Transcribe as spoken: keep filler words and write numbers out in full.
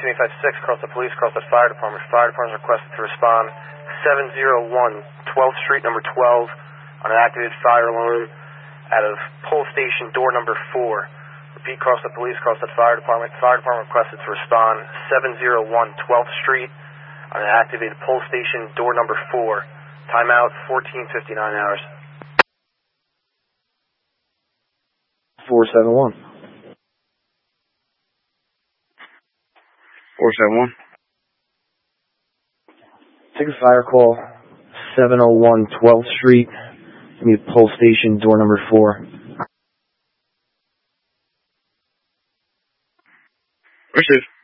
eight five six, across the police, across the fire department. Fire department is requested to respond seven oh one twelfth Street, number twelve, on an activated fire alarm out of pole station door number four. Repeat, across the police, across the fire department. Fire department requested to respond seven oh one twelfth Street on an activated pole station door number four. Timeout fourteen fifty-nine hours. four seven one. four seven one. Take a fire call, seven oh one twelfth Street. Give me a pole station, door number four. Receive.